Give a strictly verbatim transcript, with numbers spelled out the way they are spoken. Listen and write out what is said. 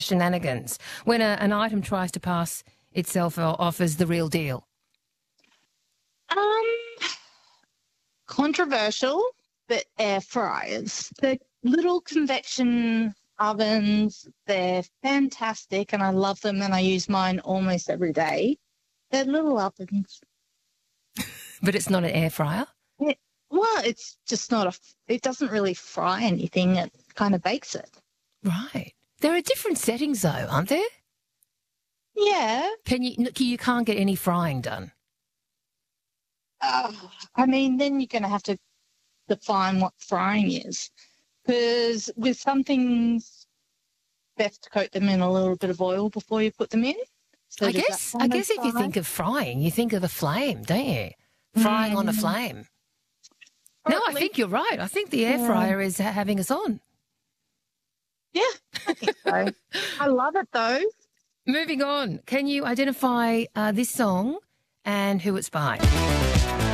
shenanigans when a, an item tries to pass itself off as the real deal? Um, controversial, but air fryers. The little convection ovens, they're fantastic and I love them and I use mine almost every day. They're little ovens. But it's not an air fryer? It, well, it's just not a, it doesn't really fry anything. It kind of bakes it. Right. There are different settings though, aren't there? Yeah. Can you, you can't get any frying done? Oh, I mean, then you're going to have to define what frying is. Because with some things, best to coat them in a little bit of oil before you put them in. So I guess I guess if you think of frying, you think of a flame, don't you? Frying mm. on a flame. Or no, I think you're right. I think the air yeah. fryer is having us on. Yeah, I think so. I love it, though. Moving on. Can you identify uh, this song and who it's by?